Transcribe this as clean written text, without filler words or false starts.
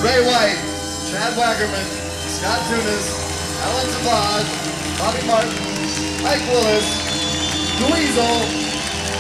Ray White, Chad Wackerman, Scott Tunis, Alan Savage, Bobby Martin, Mike Willis, Dweezil,